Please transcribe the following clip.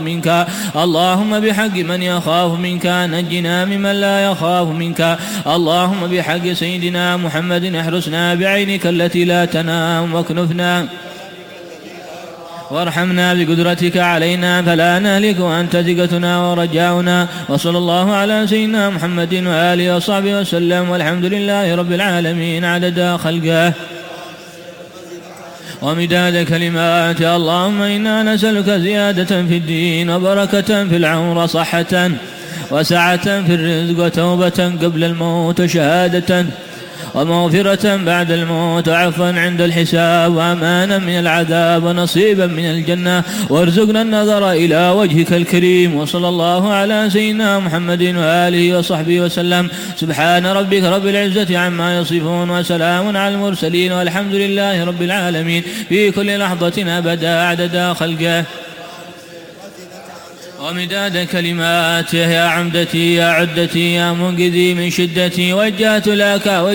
منك. اللهم بحق من يخاف منك نجنا ممن لا يخاف منك. اللهم بحق سيدنا محمد احرسنا بعينك التي لا تنام واكنفنا وارحمنا بقدرتك علينا فلا نهلك وأنت ثقتنا ورجاؤنا. وصلى الله على سيدنا محمد وآله وصحبه وسلم والحمد لله رب العالمين عدد خلقه ومداد كلماته. اللهم إنا نسألك زيادة في الدين وبركة في العمر وصحة وسعة في الرزق وتوبة قبل الموت وشهادة ومغفرة بعد الموت وعفوا عند الحساب وأمانا من العذاب ونصيبا من الجنة وارزقنا النظر إلى وجهك الكريم. وصلى الله على سيدنا محمد وآله وصحبه وسلم. سبحان ربك رب العزة عما يصفون وسلام على المرسلين والحمد لله رب العالمين في كل لحظة أبدا عدد خلقه ومداد كلماته. يا عمدتي يا عدتي يا منقذي من شدتي وجهت لك